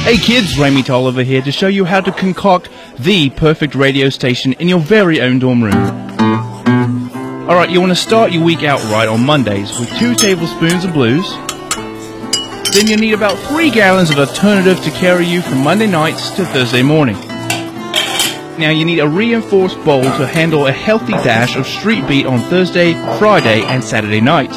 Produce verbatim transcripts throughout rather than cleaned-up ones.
Hey kids, Rami Tolliver here to show you how to concoct the perfect radio station in your very own dorm room. Alright, you want to start your week out right on Mondays with two tablespoons of blues. Then you need about three gallons of alternative to carry you from Monday nights to Thursday morning. Now you need a reinforced bowl to handle a healthy dash of street beat on Thursday, Friday and Saturday night.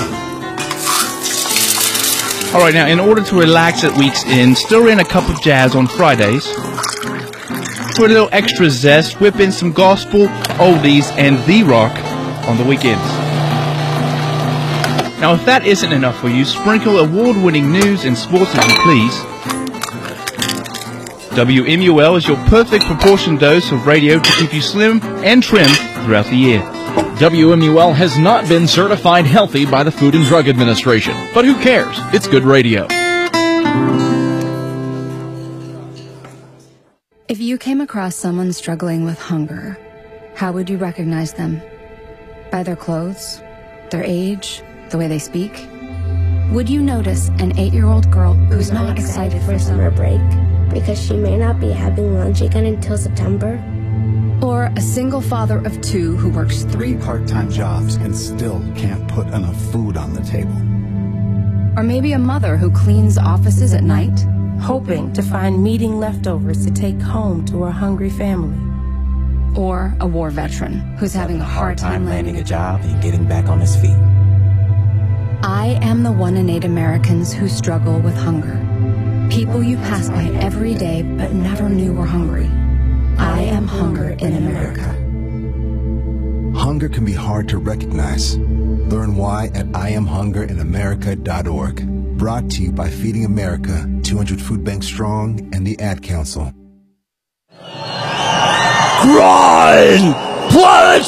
Alright, now in order to relax at week's end, stir in a cup of jazz on Fridays. For a little extra zest, whip in some gospel, oldies, and the rock on the weekends. Now if that isn't enough for you, sprinkle award-winning news and sports if you please. W M U L is your perfect proportion dose of radio to keep you slim and trim throughout the year. W M U L has not been certified healthy by the Food and Drug Administration, but who cares? It's good radio. If you came across someone struggling with hunger, how would you recognize them? By their clothes, their age, the way they speak? Would you notice an eight-year-old girl who's not excited for summer break because she may not be having lunch again until September? Or a single father of two who works three part-time jobs and still can't put enough food on the table? Or maybe a mother who cleans offices at night, hoping to find meeting leftovers to take home to her hungry family. Or a war veteran who's having a hard time landing a job and getting back on his feet. I am the one in eight Americans who struggle with hunger. People you pass by every day but never knew were hungry. I am hunger in America. Hunger can be hard to recognize. Learn why at I am hunger in America dot org. Brought to you by Feeding America, two hundred Food Banks Strong, and the Ad Council. Grind! Planet